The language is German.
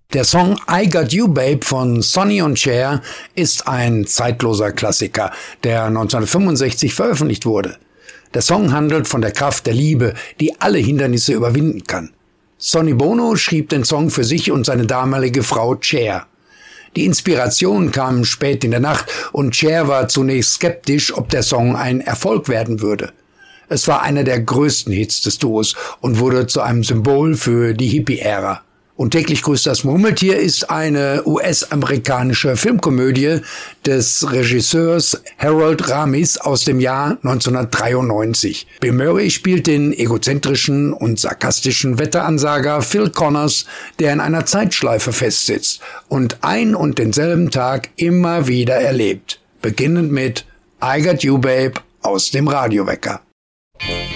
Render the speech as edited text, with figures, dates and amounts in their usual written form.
Der Song I Got You Babe von Sonny und Cher ist ein zeitloser Klassiker, der 1965 veröffentlicht wurde. Der Song handelt von der Kraft der Liebe, die alle Hindernisse überwinden kann. Sonny Bono schrieb den Song für sich und seine damalige Frau Cher. Die Inspiration kam spät in der Nacht und Cher war zunächst skeptisch, ob der Song ein Erfolg werden würde. Es war einer der größten Hits des Duos und wurde zu einem Symbol für die Hippie-Ära. Und täglich grüßt das Murmeltier ist eine US-amerikanische Filmkomödie des Regisseurs Harold Ramis aus dem Jahr 1993. Bill Murray spielt den egozentrischen und sarkastischen Wetteransager Phil Connors, der in einer Zeitschleife festsitzt und ein und denselben Tag immer wieder erlebt. Beginnend mit I Got You Babe aus dem Radiowecker.